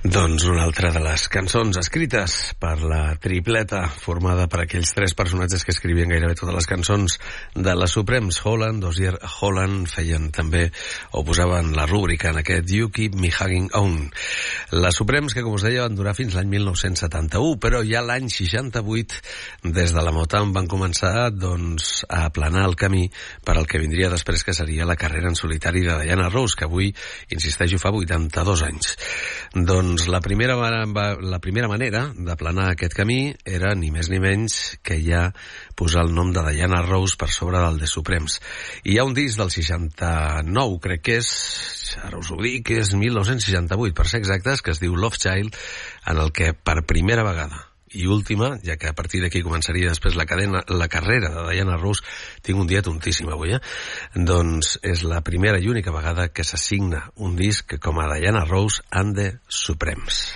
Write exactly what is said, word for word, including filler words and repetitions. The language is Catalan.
Doncs una altra de les cançons escrites per la tripleta formada per aquells tres personatges que escrivien gairebé totes les cançons de les Supremes. Holland, Dozier Holland feien també o posaven la rúbrica en aquest You Keep Me Hanging On. Les Supremes, que com us deia van durar fins l'any mil nou-cents setanta-u, però ja l'any seixanta-vuit des de la Motown van començar doncs a aplanar el camí per al que vindria després, que seria la carrera en solitari de Diana Ross, que avui, insisteixo, fa vuitanta-dos anys. Doncs la primera, la primera manera d'aplanar aquest camí era ni més ni menys que ja posar el nom de Diana Ross per sobre del The Supremes. I hi ha un disc del seixanta-nou, crec que és, ara us ho dic, que és mil nou-cents seixanta-vuit, per ser exactes, que es diu Love Child, en el que per primera vegada i última, ja que a partir d'aquí començaria després la cadena, la carrera de Diana Ross, tinc un dia tontíssim avui, eh? Doncs és la primera i única vegada que s'assigna un disc com a Diana Ross and the Supremes.